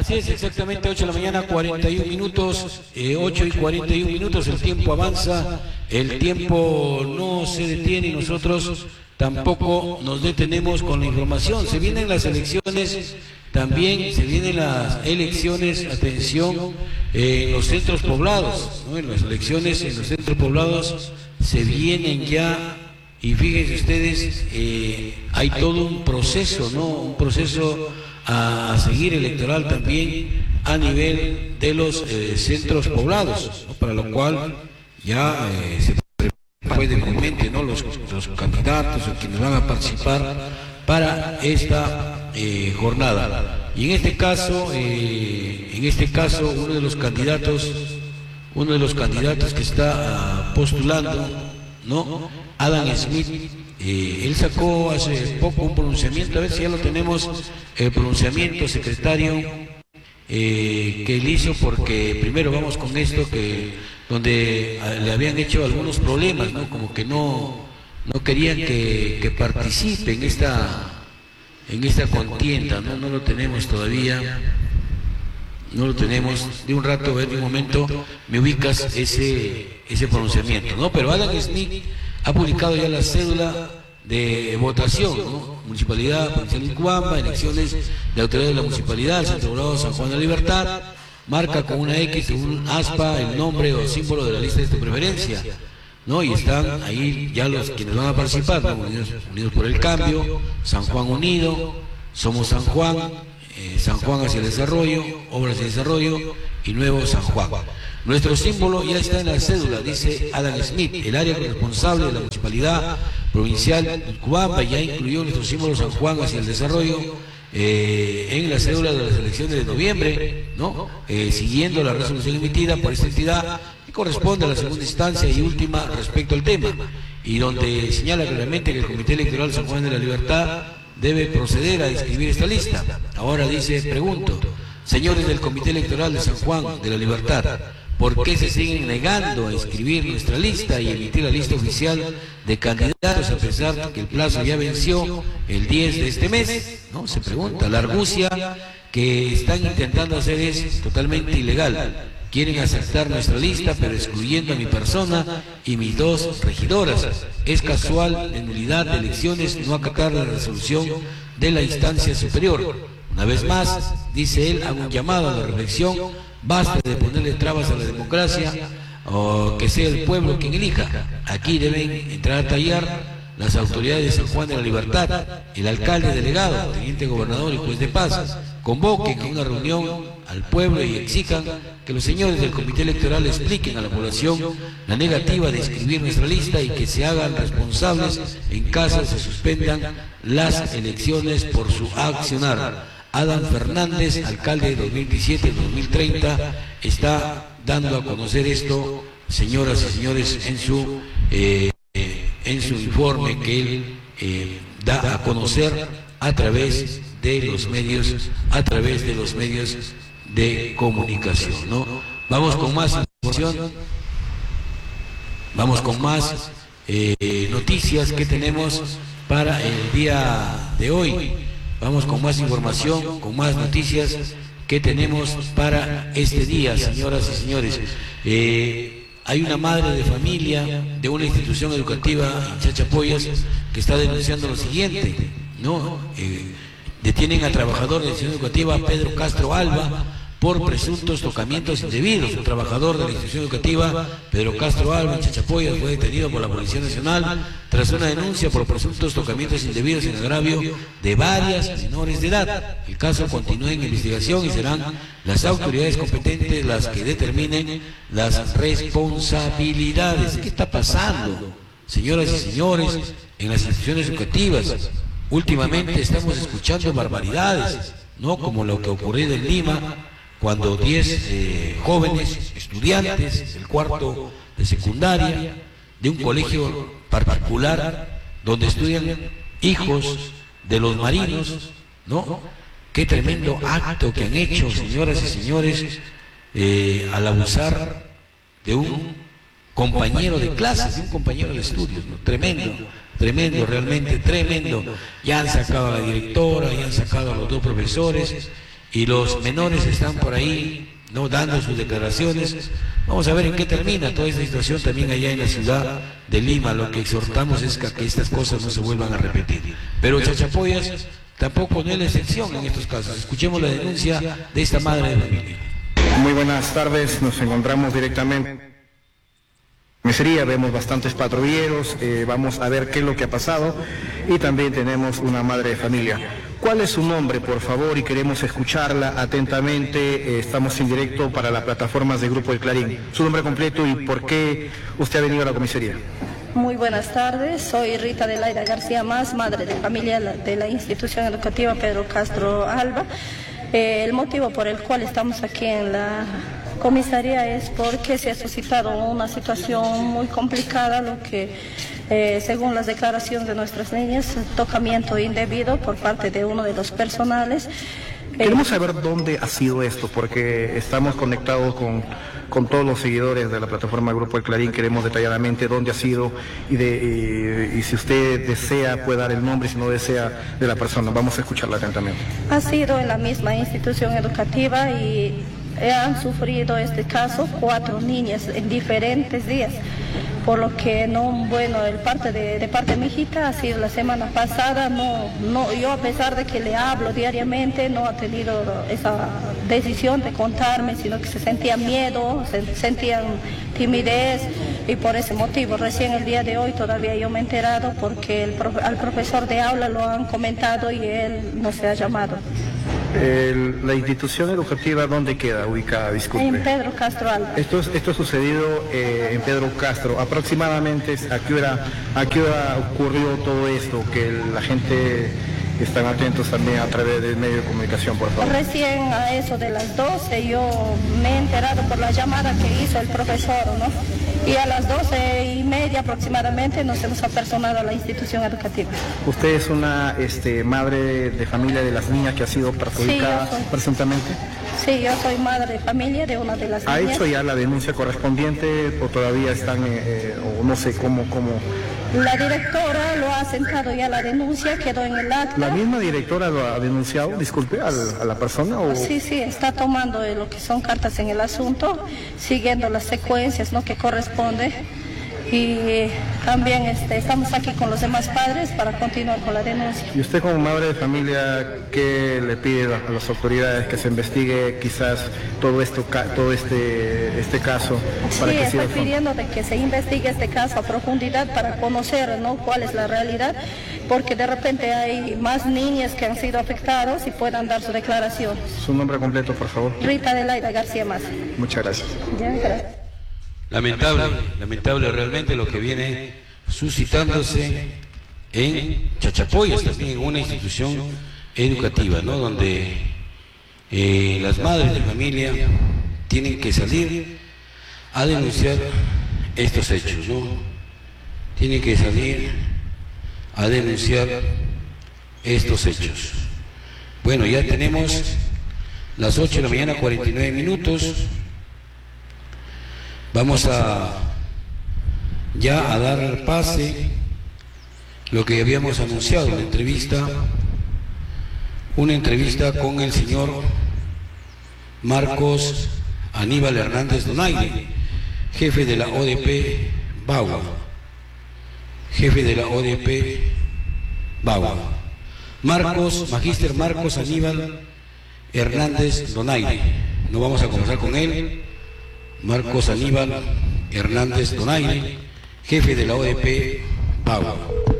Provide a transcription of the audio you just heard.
Así es, exactamente 8 de la mañana, 41 minutos, 8 y 41 minutos, el tiempo avanza, el tiempo no se detiene y nosotros tampoco nos detenemos con la información. Se vienen las elecciones, también se vienen las elecciones, atención, en los centros poblados, ¿no? En las elecciones en los centros poblados se vienen ya, y fíjense ustedes, hay todo un proceso, ¿no? Un proceso a seguir electoral también a nivel de los centros poblados, ¿no? Para lo cual ya se puede mente, ¿no? Los candidatos o quienes van a participar para esta jornada. Y en este caso uno de los candidatos que está postulando, ¿no? Adam Smith, él sacó hace poco un pronunciamiento, a ver si ya lo tenemos, el pronunciamiento, secretario, que él hizo, porque primero vamos con esto, que donde le habían hecho algunos problemas, ¿no? Como que no querían que participe en esta contienda, ¿no? No lo tenemos todavía, no lo tenemos. De un rato, de un momento, me ubicas ese pronunciamiento, ¿no? Pero Adam Smith ha publicado ya la cédula de votación, ¿no? Municipalidad Provincial de Cubamba, elecciones de autoridad de la municipalidad, Centro Poblado San Juan de la Libertad, marca con una X, un aspa, el nombre o símbolo de la lista de tu preferencia, ¿no? Y están ahí ya los quienes van a participar, ¿no? Unidos por el Cambio, San Juan Unido, Somos San Juan, San Juan hacia el desarrollo, Obras de Desarrollo y Nuevo San Juan. Nuestro símbolo ya está en la cédula, dice Adam Smith. El área responsable de la Municipalidad Provincial de Cubamba ya incluyó nuestro símbolo San Juan hacia el desarrollo en la cédula de las elecciones de noviembre, ¿no? Siguiendo la resolución emitida por esta entidad que corresponde a la segunda instancia y última respecto al tema, y donde señala claramente que el Comité Electoral San Juan de la Libertad debe proceder a inscribir esta lista. Ahora dice, pregunto, señores del Comité Electoral de San Juan de la Libertad, ¿por qué se siguen negando a inscribir nuestra lista y emitir la lista oficial de candidatos a pesar que el plazo ya venció el 10 de este mes? ¿No? Se pregunta. La argucia que están intentando hacer es totalmente ilegal. Quieren aceptar nuestra lista, pero excluyendo a mi persona y mis dos regidoras. Es casual, en nulidad de elecciones, no acatar la resolución de la instancia superior. Una vez más, dice él, hago un llamado a la reflexión. Basta de ponerle trabas a la democracia, o que sea el pueblo quien elija. Aquí deben entrar a tallar las autoridades de San Juan de la Libertad, el alcalde delegado, teniente gobernador y juez de paz. Convoquen a una reunión al pueblo y exijan que los señores del Comité Electoral expliquen a la población la negativa de inscribir nuestra lista y que se hagan responsables en caso se suspendan las elecciones por su accionar. Adam Fernández, alcalde de 2017-2030, está dando a conocer esto, señoras y señores, en su informe que él da a conocer a través de los medios, de comunicación, ¿no? Vamos con más información, vamos con más noticias que tenemos para el día de hoy. Vamos con más información, con más noticias que tenemos para este día, señoras y señores. Hay una madre de familia de una institución educativa en Chachapoyas que está denunciando lo siguiente, ¿no? Detienen al trabajador de la institución educativa Pedro Castro Alba por presuntos tocamientos indebidos. Un trabajador de la institución educativa Pedro Castro Alba en Chachapoyas fue detenido por la Policía Nacional tras una denuncia por presuntos tocamientos indebidos en agravio de varias menores de edad. El caso continúa en investigación y serán las autoridades competentes las que determinen las responsabilidades. ¿Qué está pasando, señoras y señores, en las instituciones educativas? Últimamente estamos escuchando barbaridades, ¿no? Como lo que ocurrió en Lima, cuando 10 jóvenes estudiantes del cuarto de secundaria de un colegio particular donde estudian hijos de los marinos, ¿no? Qué tremendo acto que han hecho, señoras y señores, al abusar de un compañero de clases, de un compañero de estudios, ¿no? Tremendo, realmente tremendo. Ya han sacado a la directora, ya han sacado a los dos profesores, y los menores están por ahí, ¿no?, dando sus declaraciones. Vamos a ver en qué termina toda esta situación también allá en la ciudad de Lima. Lo que exhortamos es que estas cosas no se vuelvan a repetir. Pero Chachapoyas tampoco no es la excepción en estos casos. Escuchemos la denuncia de esta madre de familia. Muy buenas tardes, nos encontramos directamente en comisaría, vemos bastantes patrulleros, vamos a ver qué es lo que ha pasado y también tenemos una madre de familia. ¿Cuál es su nombre, por favor? Y queremos escucharla atentamente. Estamos en directo para las plataformas de Grupo El Clarín. Su nombre completo y por qué usted ha venido a la comisaría. Muy buenas tardes, soy Rita Adelaida García Mas, madre de familia de la institución educativa Pedro Castro Alba. El motivo por el cual estamos aquí en la comisaría es porque se ha suscitado una situación muy complicada, lo que según las declaraciones de nuestras niñas, tocamiento indebido por parte de uno de los personales. Queremos saber dónde ha sido esto, porque estamos conectados con todos los seguidores de la plataforma Grupo El Clarín. Queremos detalladamente dónde ha sido y si usted desea puede dar el nombre, si no desea, de la persona. Vamos a escucharla atentamente. Ha sido en la misma institución educativa y han sufrido este caso 4 niñas en diferentes días. Por lo que de parte de mi hijita ha sido la semana pasada, yo a pesar de que le hablo diariamente, no ha tenido esa decisión de contarme, sino que se sentía miedo, sentían timidez y por ese motivo, recién el día de hoy todavía yo me he enterado porque al profesor de aula lo han comentado y él no se ha llamado. La institución educativa, ¿dónde queda ubicada? Disculpe. En Pedro Castro Alba. Esto ha sucedido en Pedro Castro. Aproximadamente, ¿a qué hora ocurrió todo esto? Que la gente están atentos también a través del medio de comunicación, por favor. Recién a eso de las 12 yo me he enterado por la llamada que hizo el profesor, ¿no? Y a las 12:30 aproximadamente nos hemos apersonado a la institución educativa. ¿Usted es una madre de familia de las niñas que ha sido perjudicada presuntamente? Sí, yo soy madre de familia de una de las niñas. ¿Ha hecho ya la denuncia correspondiente o todavía están, o no sé cómo? La directora lo ha asentado ya la denuncia, quedó en el acta. ¿La misma directora lo ha denunciado, disculpe, a la persona? ¿O? Sí, está tomando lo que son cartas en el asunto, siguiendo las secuencias, ¿no?, que corresponde. Y también estamos aquí con los demás padres para continuar con la denuncia. ¿Y usted como madre de familia qué le pide a las autoridades? Que se investigue quizás todo este caso. Para sí, que estoy pidiendo de que se investigue este caso a profundidad para conocer, ¿no?, cuál es la realidad, porque de repente hay más niñas que han sido afectados y puedan dar su declaración. Su nombre completo, por favor. Rita Adelaida García Mas. Muchas gracias. Ya, gracias. Lamentable realmente lo que viene suscitándose en Chachapoyas, también en una institución educativa, ¿no?, donde las madres de familia tienen que salir a denunciar estos hechos, ¿no? Tienen que salir a denunciar estos hechos. Bueno, ya tenemos las 8 de la mañana, 49 minutos. Vamos ya a dar pase lo que habíamos anunciado, una entrevista con el señor Marcos Aníbal Hernández Donaire, jefe de la ODP Bagua. Magíster Marcos Aníbal Hernández Donaire. No vamos a conversar con él. Marcos Aníbal Hernández Donaire, jefe de la ODP Bagua.